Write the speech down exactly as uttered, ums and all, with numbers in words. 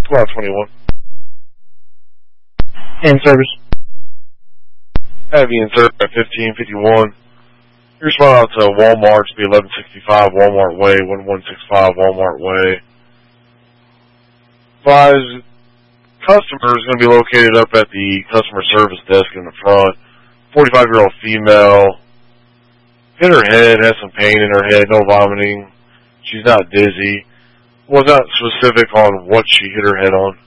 Cloud twenty-one. In service. Have you in service at fifteen fifty-one. You respond out to Walmart to be eleven sixty-five Walmart Way, eleven sixty-five Walmart Way. Advise customer is going to be located up at the customer service desk in the front. forty-five-year-old female. Hit her head, has some pain in her head, no vomiting. She's not dizzy. Was not specific on what she hit her head on.